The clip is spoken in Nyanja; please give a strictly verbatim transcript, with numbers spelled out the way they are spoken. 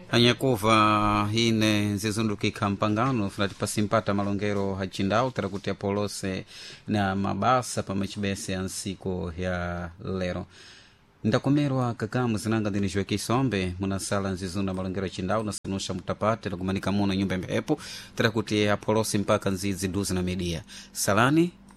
anyakuva hine zizundukika mpangano fulati pasimpata malongero hachindau tera kuti apolose na mabasa pa machibese ya nsiko ya lero ndakomerwa kakamu zinanga ndini jwe kisombe munasala nzizunda malongero hachindau na sanusha mutapate na kumanika muno nyumba mbepo tera kuti apolose mpaka nzizi duzi na media salani